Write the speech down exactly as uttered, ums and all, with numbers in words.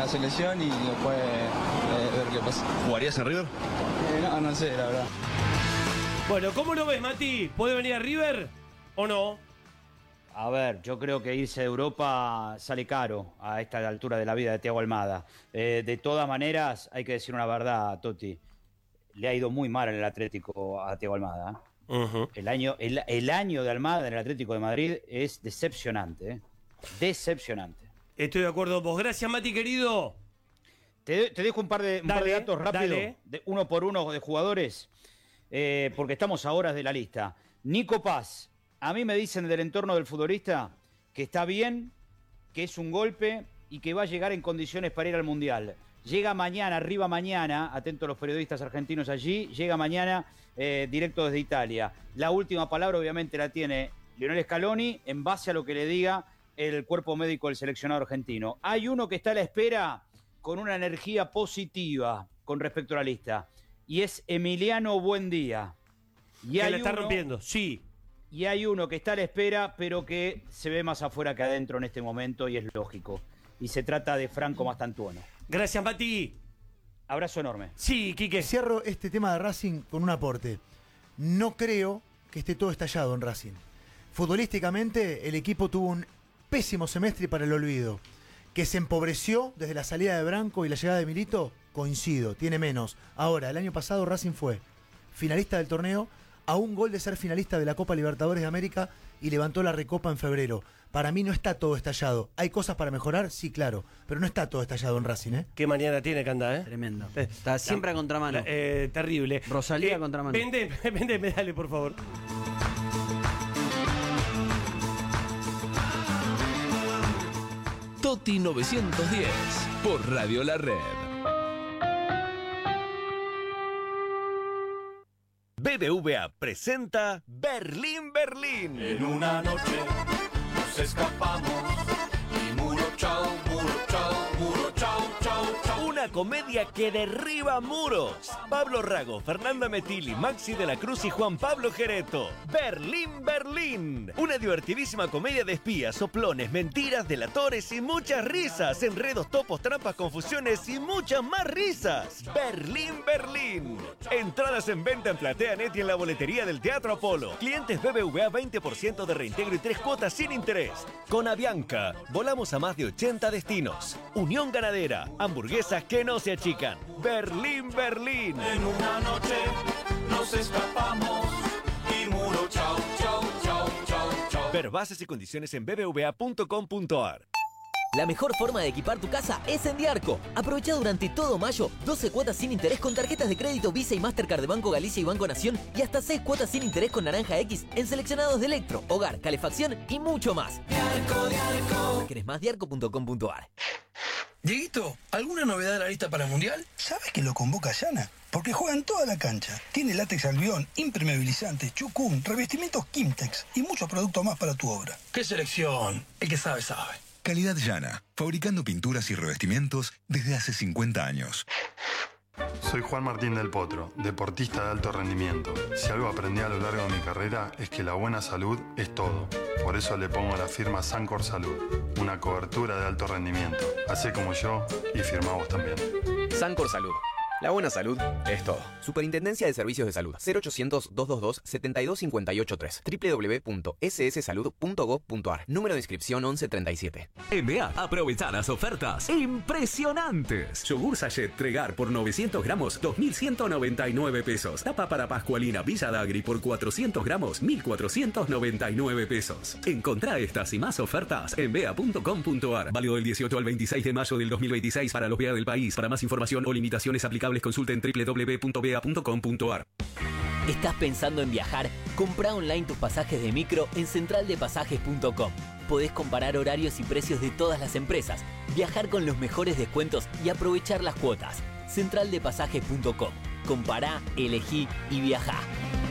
la selección y después eh, ver qué pasa. ¿Jugarías en River? Eh, no, no sé, la verdad. Bueno, ¿cómo lo ves, Mati? ¿Puede venir a River o no? A ver, yo creo que irse a Europa sale caro a esta altura de la vida de Thiago Almada. Eh, de todas maneras, hay que decir una verdad, Totti. Le ha ido muy mal en el Atlético a Thiago Almada. ¿eh? Uh-huh. El año, el, el año de Almada en el Atlético de Madrid es decepcionante. ¿eh? Decepcionante. Estoy de acuerdo con vos. Gracias, Mati, querido. Te, te dejo un par de, un dale, par de datos rápidos, de uno por uno de jugadores, eh, porque estamos a horas de la lista. Nico Paz. A mí me dicen del entorno del futbolista que está bien, que es un golpe y que va a llegar en condiciones para ir al Mundial. Llega mañana, arriba mañana, atentos los periodistas argentinos allí, llega mañana eh, directo desde Italia. La última palabra obviamente la tiene Lionel Scaloni en base a lo que le diga el cuerpo médico del seleccionado argentino. Hay uno que está a la espera con una energía positiva con respecto a la lista y es Emiliano Buendía. Y que hay la está uno, rompiendo, sí. Y hay uno que está a la espera, pero que se ve más afuera que adentro en este momento, y es lógico. Y se trata de Franco Mastantuono. Gracias, Mati. Abrazo enorme. Sí, Quique. Cierro este tema de Racing con un aporte. No creo que esté todo estallado en Racing. Futbolísticamente, el equipo tuvo un pésimo semestre para el olvido. Que se empobreció desde la salida de Branco y la llegada de Milito, coincido, tiene menos. Ahora, el año pasado Racing fue finalista del torneo, a un gol de ser finalista de la Copa Libertadores de América y levantó la Recopa en febrero. Para mí no está todo estallado. ¿Hay cosas para mejorar? Sí, claro. Pero no está todo estallado en Racing, ¿eh? Qué mañana tiene que andar, ¿eh? Tremendo. Eh, Está siempre la, a contramano. La, eh, terrible. Rosalía eh, a contramano. Vende, vende, dale, por favor. Totti novecientos diez por Radio La Red. B B V A presenta Berlín, Berlín. En una noche nos escapamos y muro chao, muro chao, muro chao, chao, chao. Una comedia que derriba muros. Pablo Rago, Fernanda Metilli, Maxi de la Cruz y Juan Pablo Gereto. Berlín, Berlín. Una divertidísima comedia de espías, soplones, mentiras, delatores y muchas risas. Enredos, topos, trampas, confusiones y muchas más risas. Berlín, Berlín. Entradas en venta en PlateaNet y en la boletería del Teatro Apolo. Clientes B B V A veinte por ciento de reintegro y tres cuotas sin interés. Con Avianca, volamos a más de ochenta destinos. Unión Ganadera, hamburguesas que no se achican. Berlín, Berlín. En una noche nos escapamos y muro chao, chao, chao, chao, chao. Ver bases y condiciones en b b v a punto com punto a r. La mejor forma de equipar tu casa es en Diarco. Aprovecha durante todo mayo doce cuotas sin interés con tarjetas de crédito Visa y Mastercard de Banco Galicia y Banco Nación y hasta seis cuotas sin interés con Naranja X en seleccionados de electro, hogar, calefacción y mucho más. Diarco, Diarco. ¿Querés más? diarco punto com punto a r. Dieguito, ¿alguna novedad de la lista para el Mundial? ¿Sabes que lo convoca Yana? Porque juegan toda la cancha. Tiene látex albión, impermeabilizantes, chucún, revestimientos Kimtex y muchos productos más para tu obra. ¡Qué selección! El que sabe, sabe. Calidad Yana, fabricando pinturas y revestimientos desde hace cincuenta años. Soy Juan Martín del Potro, deportista de alto rendimiento. Si algo aprendí a lo largo de mi carrera es que la buena salud es todo. Por eso le pongo a la firma Sancor Salud, una cobertura de alto rendimiento. Hacé como yo y firmá vos también. Sancor Salud. La buena salud es todo. Superintendencia de Servicios de Salud. cero ochocientos, doscientos veintidós, setenta y dos cincuenta y ocho tres. doble u doble u doble u punto ese ese salud punto gob punto a r. Número de inscripción once treinta y siete. En B A, aprovecha las ofertas impresionantes. Yogur Sachet Tregar por novecientos gramos, dos mil ciento noventa y nueve pesos. Tapa para Pascualina Villa Dagri por cuatrocientos gramos, mil cuatrocientos noventa y nueve pesos. Encontrá estas y más ofertas en b a punto com punto a r. Válido del dieciocho al veintiséis de mayo del dos mil veintiséis para los B A del país. Para más información o limitaciones aplicables, consulta en doble u doble u doble u punto b a punto com punto a r. ¿Estás pensando en viajar? Comprá online tus pasajes de micro en central de pasajes punto com. Podés comparar horarios y precios de todas las empresas, viajar con los mejores descuentos y aprovechar las cuotas. central de pasajes punto com. Compará, elegí y viajá.